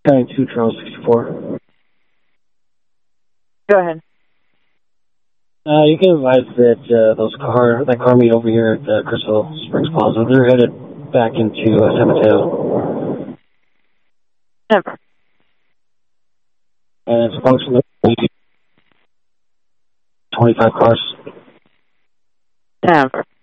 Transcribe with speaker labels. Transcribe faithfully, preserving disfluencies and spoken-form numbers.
Speaker 1: County two, Charles sixty-four.
Speaker 2: Go ahead.
Speaker 1: Uh, you can advise that uh, those car, that car meet over here at uh, Crystal Springs Plaza. They're headed back into uh, San Mateo.
Speaker 2: Never.
Speaker 1: And it's approximately twenty-five cars.
Speaker 2: Never.